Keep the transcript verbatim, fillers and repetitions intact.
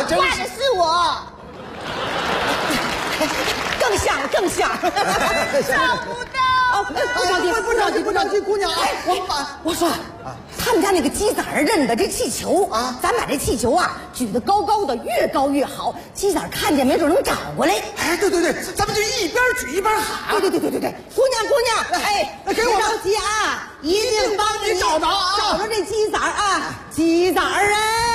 还真挂的是我， 更响更响， 找不到。 哦，不着急， 不着急，不着急，姑娘啊，我们把我说，他们家那个鸡仔认的这气球啊，咱把这气球啊举得高高的，越高越好，鸡仔看见没准能找过来。 哎，对对对，咱们就一边举一边喊。 对对对对对对，姑娘姑娘，哎， 那给我别着急啊，一定帮你你找着啊找着这鸡仔啊，鸡仔啊！